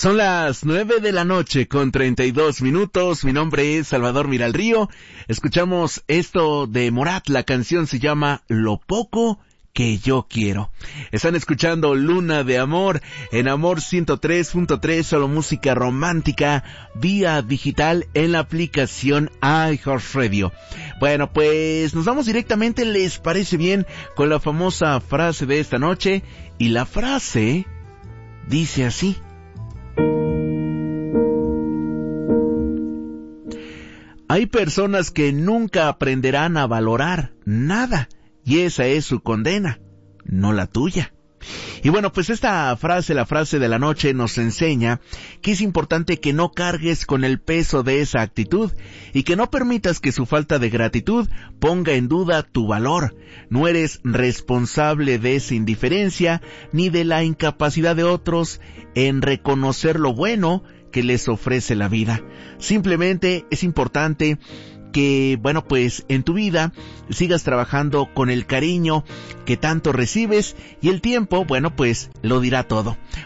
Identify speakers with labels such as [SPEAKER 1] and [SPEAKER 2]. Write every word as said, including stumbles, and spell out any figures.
[SPEAKER 1] Son las nueve de la noche con treinta y dos minutos. Mi nombre es Salvador Miralrío. Escuchamos esto de Morat. La canción se llama Lo Poco que Yo Quiero. Están escuchando Luna de Amor en Amor ciento tres punto tres, solo música romántica vía digital en la aplicación iHeartRadio. Bueno, pues nos vamos directamente, ¿les parece bien? Con la famosa frase de esta noche. Y la frase dice así: hay personas que nunca aprenderán a valorar nada, y esa es su condena, no la tuya. Y bueno, pues esta frase, la frase de la noche, nos enseña que es importante que no cargues con el peso de esa actitud y que no permitas que su falta de gratitud ponga en duda tu valor. No eres responsable de esa indiferencia ni de la incapacidad de otros en reconocer lo bueno que les ofrece la vida. Simplemente es importante que, bueno, pues en tu vida sigas trabajando con el cariño que tanto recibes, y el tiempo, bueno, pues lo dirá todo.